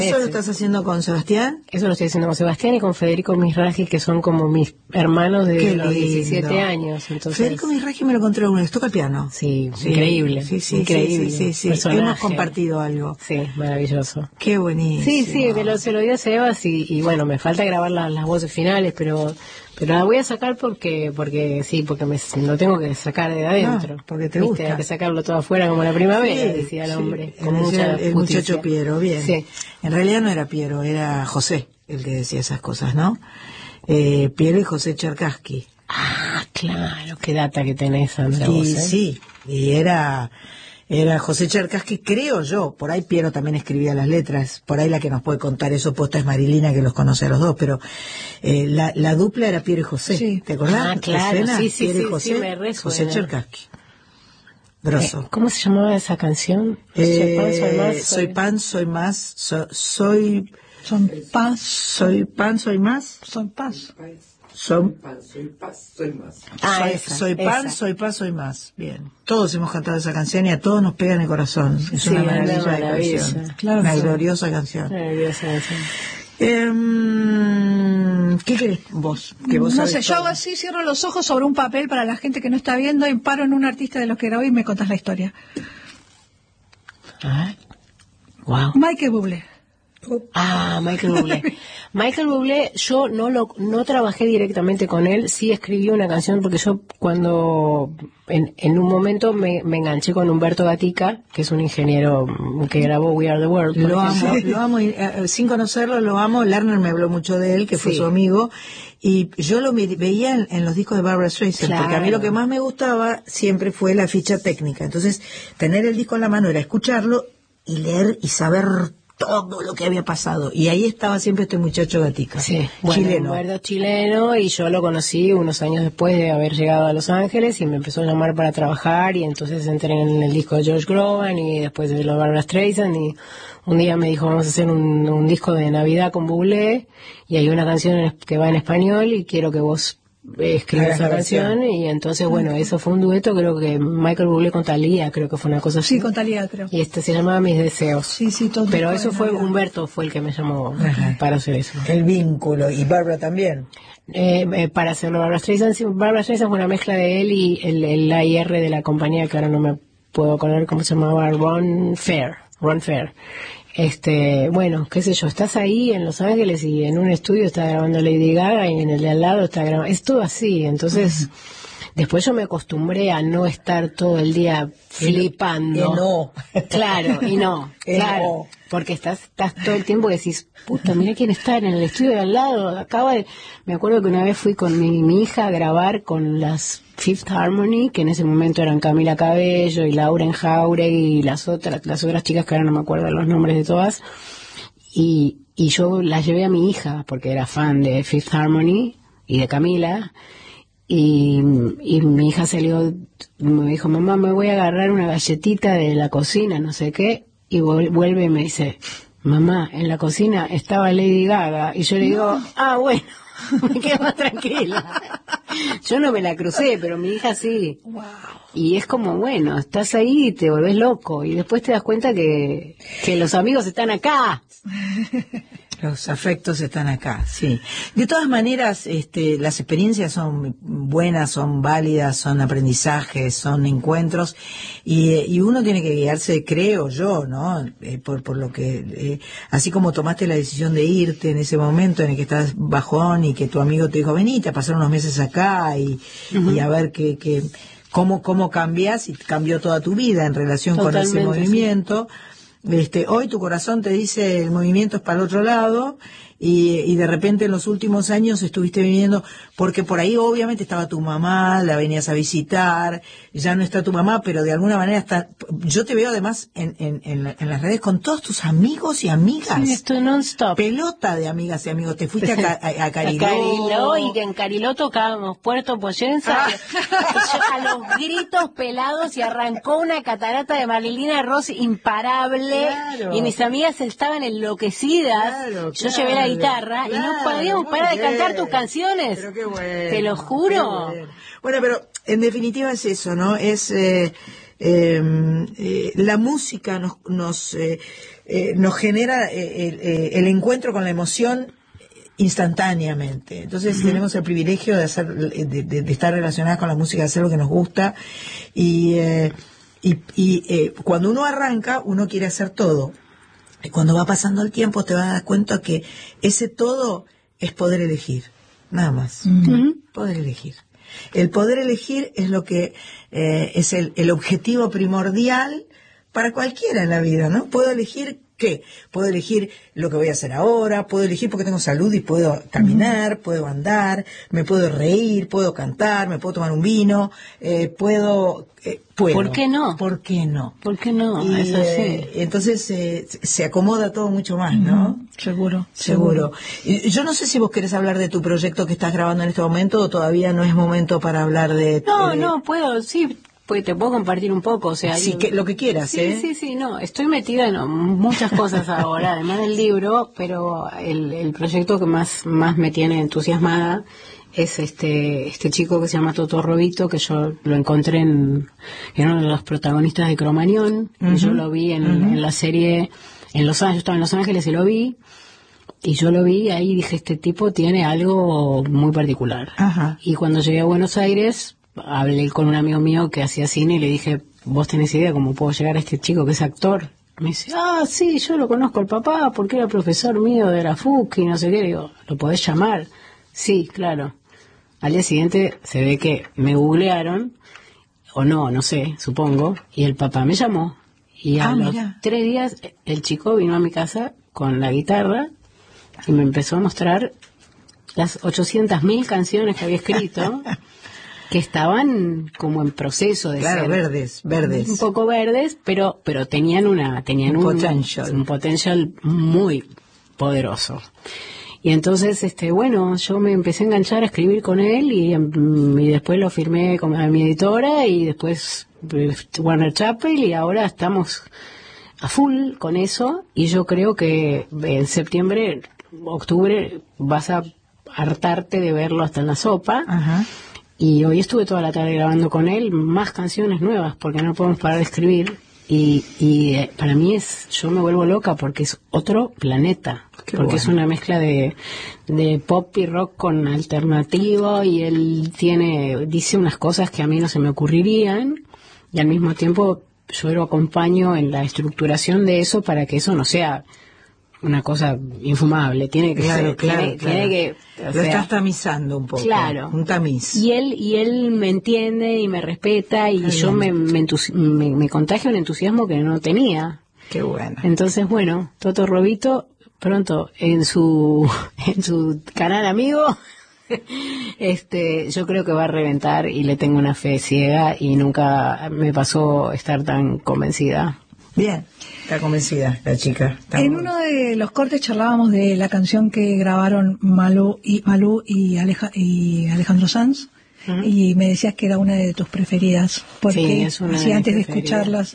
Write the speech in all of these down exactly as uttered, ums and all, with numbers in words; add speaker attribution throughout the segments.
Speaker 1: ¿Eso lo estás haciendo con Sebastián?
Speaker 2: Eso lo estoy haciendo con Sebastián y con Federico Misragi, que son como mis hermanos de
Speaker 1: Qué
Speaker 2: los
Speaker 1: lindo.
Speaker 2: diecisiete años. Entonces...
Speaker 1: Federico Misragi me lo encontré una vez, toca el piano.
Speaker 2: Sí, sí, increíble.
Speaker 1: Sí, sí,
Speaker 2: increíble.
Speaker 1: Sí, sí, sí, sí. Hemos compartido algo.
Speaker 2: Sí, maravilloso.
Speaker 1: Qué buenísimo.
Speaker 2: Sí, sí, me lo, se lo dio a Sebas y, y bueno, me falta grabar la, las voces finales, pero pero la voy a sacar porque porque sí, porque me lo tengo que sacar de adentro.
Speaker 1: No, porque te
Speaker 2: ¿Viste?
Speaker 1: gusta.
Speaker 2: Hay que sacarlo todo afuera como la primavera,
Speaker 1: Sí,
Speaker 2: decía el
Speaker 1: sí,
Speaker 2: hombre.
Speaker 1: el,
Speaker 2: Con mucha
Speaker 1: el
Speaker 2: justicia.
Speaker 1: muchacho Piero, bien.
Speaker 2: Sí.
Speaker 1: En realidad no era Piero, era José el que decía esas cosas, ¿no? Eh, Piero y José Cherkassky.
Speaker 2: Ah, claro, qué data que tenés, Sandra.
Speaker 1: Y
Speaker 2: vos, ¿eh?
Speaker 1: sí, y era... Era José Cherkassky, creo yo, por ahí Piero también escribía las letras, por ahí la que nos puede contar eso posta es Marilina, que los conoce a los dos, pero eh, la, la dupla era Piero y José,
Speaker 2: sí.
Speaker 1: ¿te acordás?
Speaker 2: Ah, claro, sí, sí,
Speaker 1: Piero
Speaker 2: sí,
Speaker 1: y José,
Speaker 2: sí, me resuena.
Speaker 1: José Cherkassky. Grosso.
Speaker 2: Eh, ¿Cómo se llamaba esa canción?
Speaker 1: Eh,
Speaker 2: soy pan, soy más.
Speaker 1: Soy pan, soy más, so, soy...
Speaker 3: Son paz.
Speaker 1: Soy pan, soy más.
Speaker 3: Son paz.
Speaker 1: Son...
Speaker 4: Soy paz, soy más.
Speaker 2: Ah,
Speaker 1: soy,
Speaker 2: esa,
Speaker 1: soy pan,
Speaker 2: esa.
Speaker 1: soy paz, soy más. Bien. Todos hemos cantado esa canción y a todos nos pega en el corazón. Es
Speaker 2: Sí,
Speaker 1: una
Speaker 2: una
Speaker 1: maravilla de
Speaker 2: maravilla.
Speaker 1: canción.
Speaker 3: Claro
Speaker 1: una
Speaker 3: que sí.
Speaker 1: gloriosa canción.
Speaker 2: Maravillosa canción.
Speaker 1: Eh, ¿Qué querés vos? Que vos
Speaker 3: No
Speaker 1: sabés
Speaker 3: sé, yo
Speaker 1: todo.
Speaker 3: hago así, cierro los ojos sobre un papel para la gente que no está viendo y paro en un artista de los que grabé y me contás la historia.
Speaker 2: Ah, wow.
Speaker 3: Michael Bublé.
Speaker 2: Ah, Michael Bublé. Michael Bublé, yo no lo no trabajé directamente con él, sí escribí una canción porque yo cuando en, en un momento me, me enganché con Humberto Gatica, que es un ingeniero que grabó We Are the World. por
Speaker 1: Lo
Speaker 2: ejemplo.
Speaker 1: amo, lo amo, y, eh, sin conocerlo lo amo. Lerner me habló mucho de él, que fue
Speaker 2: Sí.
Speaker 1: su amigo, y yo lo mi- veía en, en los discos de Barbra Streisand,
Speaker 2: Claro.
Speaker 1: porque a mí lo que más me gustaba siempre fue la ficha técnica. Entonces, tener el disco en la mano era escucharlo y leer y saber todo lo que había pasado. Y ahí estaba siempre este muchacho Gatica,
Speaker 2: Sí, bueno,
Speaker 1: chileno.
Speaker 2: Humberto chileno, y yo lo conocí unos años después de haber llegado a Los Ángeles y me empezó a llamar para trabajar y entonces entré en el disco de George Groban y después de los Barbra Streisand y un día me dijo vamos a hacer un, un disco de Navidad con Bublé y hay una canción en- que va en español y quiero que vos eh, escribas
Speaker 1: Hagas
Speaker 2: esa
Speaker 1: la versión.
Speaker 2: canción y entonces bueno, eso fue un dueto, creo que Michael Bublé con Thalía, creo que fue una cosa así.
Speaker 3: Sí, con Talía, creo.
Speaker 2: Y este se llamaba Mis Deseos.
Speaker 3: Sí, sí, todo.
Speaker 2: Pero
Speaker 3: todo
Speaker 2: eso
Speaker 3: de
Speaker 2: fue
Speaker 3: Navidad.
Speaker 2: Humberto, fue el que me llamó
Speaker 1: Ajá.
Speaker 2: para hacer eso.
Speaker 1: El vínculo, y Barbara también.
Speaker 2: Eh, eh, para hacerlo Barbra Streisand, sí, Barbra Streisand fue una mezcla de él y el, el A I R de la compañía que ahora no me puedo acordar cómo se llamaba, Ron Fair, Ron Fair. Este, bueno, qué sé yo, estás ahí en Los Ángeles y en un estudio está grabando Lady Gaga y en el de al lado está grabando, es todo así, entonces después yo me acostumbré a no estar todo el día flipando.
Speaker 1: Y no.
Speaker 2: Claro, y no,
Speaker 1: Y
Speaker 2: claro.
Speaker 1: no.
Speaker 2: Porque estás, estás todo el tiempo que decís, puta, mira quién está en el estudio de al lado. Acaba de... Me acuerdo que una vez fui con mi, mi hija a grabar con las Fifth Harmony, que en ese momento eran Camila Cabello y Lauren Jauregui y las otras, las otras chicas que ahora no me acuerdo los nombres de todas. Y, y yo las llevé a mi hija, porque era fan de Fifth Harmony y de Camila. Y, y mi hija salió, me dijo, mamá, me voy a agarrar una galletita de la cocina, no sé qué, y vol- vuelve y me dice, mamá, en la cocina estaba Lady Gaga, y yo le digo, ah, bueno, me quedo más tranquila. Yo no me la crucé, pero mi hija sí.
Speaker 3: Wow.
Speaker 2: Y es como, bueno, estás ahí y te volvés loco, y después te das cuenta que, que los amigos están acá.
Speaker 1: Los afectos están acá, sí. De todas maneras, este, las experiencias son buenas, son válidas, son aprendizajes, son encuentros, y, y uno tiene que guiarse, creo yo, ¿no? Eh, por, por lo que, eh, así como tomaste la decisión de irte en ese momento en el que estás bajón y que tu amigo te dijo, venite a pasar unos meses acá y, uh-huh. y a ver qué, qué, cómo, cómo cambias, y cambió toda tu vida en relación
Speaker 2: Totalmente,
Speaker 1: con ese movimiento.
Speaker 2: Sí.
Speaker 1: Este, hoy tu corazón te dice el movimiento es para el otro lado y, y de repente en los últimos años estuviste viviendo, porque por ahí obviamente estaba tu mamá, la venías a visitar, ya no está tu mamá, pero de alguna manera está, yo te veo además en, en, en, la, en las redes con todos tus amigos y amigas.
Speaker 2: Sí, estoy non-stop.
Speaker 1: Pelota de amigas y amigos, te fuiste a, a, a Cariló.
Speaker 2: A Cariló, y que en Cariló tocábamos Puerto Poyenza, ah. a los gritos pelados, y arrancó una catarata de Marilina Rossi imparable, claro. Y mis amigas estaban enloquecidas, claro, yo claro, llevé la guitarra, claro, y no podíamos parar de cantar tus canciones.
Speaker 1: Pero qué bueno,
Speaker 2: te lo juro.
Speaker 1: Bueno. bueno, pero en definitiva es eso, ¿no? Es... Eh, eh, eh, la música nos nos, eh, eh, nos genera eh, el, eh, el encuentro con la emoción instantáneamente. Entonces uh-huh. tenemos el privilegio de hacer, de, de, de estar relacionadas con la música, de hacer lo que nos gusta y eh, y, y eh, cuando uno arranca, uno quiere hacer todo. Y cuando va pasando el tiempo te vas a dar cuenta que ese todo es poder elegir, nada más. Uh-huh. Poder elegir. El poder elegir es lo que eh, es el, el objetivo primordial para cualquiera en la vida, ¿no? Puedo elegir ¿qué? Puedo elegir lo que voy a hacer ahora, puedo elegir porque tengo salud y puedo caminar, uh-huh. puedo andar, me puedo reír, puedo cantar, me puedo tomar un vino, eh, puedo, eh, puedo.
Speaker 2: ¿Por qué no?
Speaker 1: ¿Por qué no?
Speaker 2: ¿Por qué no?
Speaker 1: Y,
Speaker 2: es así.
Speaker 1: Eh, entonces eh, se acomoda todo mucho más, ¿no?
Speaker 3: Uh-huh. Seguro,
Speaker 1: seguro. Y yo no sé si vos querés hablar de tu proyecto que estás grabando en este momento o todavía no es momento para hablar de...
Speaker 2: No,
Speaker 1: eh,
Speaker 2: no, puedo, sí. Pues te puedo compartir un poco, o sea...
Speaker 1: Sí,
Speaker 2: yo,
Speaker 1: que, lo que quieras,
Speaker 2: sí,
Speaker 1: ¿eh?
Speaker 2: Sí, sí, no, estoy metida en muchas cosas ahora, además del libro, pero el, el proyecto que más más me tiene entusiasmada es este este chico que se llama Toto Robito, que yo lo encontré en, en uno de los protagonistas de Cromañón, uh-huh. y yo lo vi en, uh-huh. en la serie, en Los Ángeles, yo estaba en Los Ángeles y lo vi, y yo lo vi y ahí dije, este tipo tiene algo muy particular.
Speaker 1: Ajá.
Speaker 2: Y cuando llegué a Buenos Aires... hablé con un amigo mío que hacía cine y le dije, ¿vos tenés idea cómo puedo llegar a este chico que es actor? Me dice, ah, sí, yo lo conozco al papá porque era profesor mío de la F U C y no sé qué. Digo, ¿lo podés llamar? Sí, claro. Al día siguiente se ve que me googlearon, o no, no sé, supongo, y el papá me llamó. Y a
Speaker 1: ah,
Speaker 2: los
Speaker 1: mira.
Speaker 2: tres días el chico vino a mi casa con la guitarra y me empezó a mostrar las ochocientas mil canciones que había escrito. Que estaban como en proceso de
Speaker 1: claro,
Speaker 2: ser
Speaker 1: verdes, verdes.
Speaker 2: Un poco verdes, pero pero tenían una tenían
Speaker 1: un,
Speaker 2: un
Speaker 1: potential.
Speaker 2: un potencial muy poderoso. Y entonces, este bueno, yo me empecé a enganchar a escribir con él y, y después lo firmé con a mi editora y después Warner Chappell y ahora estamos a full con eso y yo creo que en septiembre, octubre vas a hartarte de verlo hasta en la sopa.
Speaker 1: Ajá.
Speaker 2: Y hoy estuve toda la tarde grabando con él más canciones nuevas porque no podemos parar de escribir y, y eh, para mí es, yo me vuelvo loca porque es otro planeta. Qué porque bueno. Es una mezcla de, de pop y rock con alternativo y él tiene, dice unas cosas que a mí no se me ocurrirían y al mismo tiempo yo lo acompaño en la estructuración de eso para que eso no sea una cosa infumable, tiene que
Speaker 1: claro,
Speaker 2: ser,
Speaker 1: claro,
Speaker 2: tiene,
Speaker 1: claro.
Speaker 2: tiene que
Speaker 1: o lo sea, estás tamizando un poco,
Speaker 2: claro,
Speaker 1: un tamiz.
Speaker 2: Y él y él me entiende y me respeta y
Speaker 1: Qué
Speaker 2: yo me
Speaker 1: bien.
Speaker 2: me, entusi- me me contagio un entusiasmo que no tenía.
Speaker 1: Qué bueno.
Speaker 2: Entonces, bueno, Toto Robito pronto en su en su canal amigo este yo creo que va a reventar y le tengo una fe ciega y nunca me pasó estar tan convencida.
Speaker 1: Bien, está convencida la chica. Está
Speaker 3: en
Speaker 1: muy...
Speaker 3: uno de los cortes charlábamos de la canción que grabaron Malú y Malú y, Aleja, y Alejandro Sanz, uh-huh. y me decías que era una de tus preferidas. ¿Por
Speaker 2: sí,
Speaker 3: qué?
Speaker 2: es una
Speaker 3: Así
Speaker 2: de
Speaker 3: antes de
Speaker 2: preferidas.
Speaker 3: escucharlas.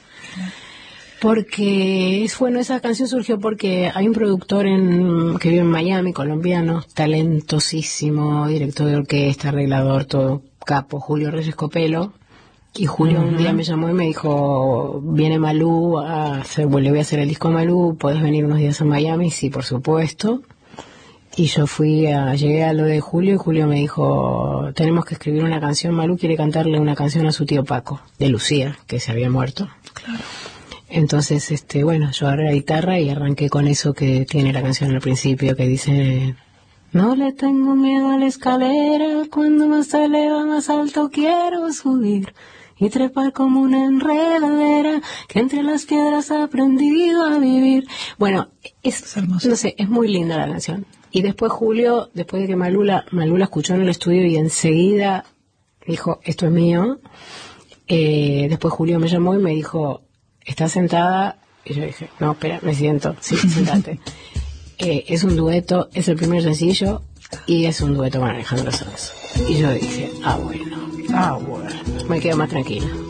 Speaker 2: Porque es bueno, esa canción surgió porque hay un productor en que vive en Miami, colombiano, talentosísimo, director de orquesta, arreglador, todo capo, Julio Reyes Copelo. Y Julio uh-huh. un día me llamó y me dijo, viene Malú, a hacer, le voy a hacer el disco a Malú, ¿podés venir unos días a Miami? Sí, por supuesto. Y yo fui a, llegué a lo de Julio y Julio me dijo, tenemos que escribir una canción, Malú quiere cantarle una canción a su tío Paco, de Lucía, que se había muerto.
Speaker 3: Claro.
Speaker 2: Entonces, este, bueno, yo agarré la guitarra y arranqué con eso que tiene la canción al principio, que dice... No le tengo miedo a la escalera, cuando más se eleva más alto quiero subir y trepar como una enredadera que entre las piedras ha aprendido a vivir. Bueno, es, es hermoso. No sé, es muy linda la canción. Y después Julio, después de que Malula, Malula escuchó en el estudio y enseguida dijo, esto es mío, eh, después Julio me llamó y me dijo, ¿estás sentada? Y yo dije, no, espera, me siento, sí, sentate. Eh, es un dueto, es el primer sencillo y es un dueto con Alejandro Sanz. Y yo dije, ah, bueno,
Speaker 1: Ah, bueno.
Speaker 2: me quedo más tranquila.